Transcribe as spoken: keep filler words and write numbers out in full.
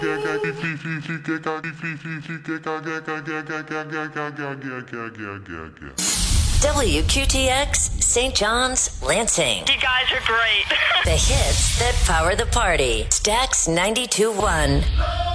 W Q T X, Saint John's, Lansing. You guys are great. The hits that power the party. Stax ninety-two point one.